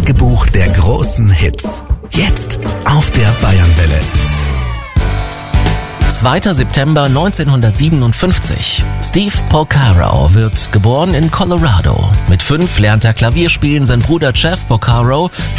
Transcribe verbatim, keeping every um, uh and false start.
Tagebuch der großen Hits. Jetzt auf der Bayernwelle. zweiter September neunzehnhundertsiebenundfünfzig. Steve Porcaro wird geboren in Colorado. Mit fünf lernt er Klavierspielen, sein Bruder Jeff Porcaro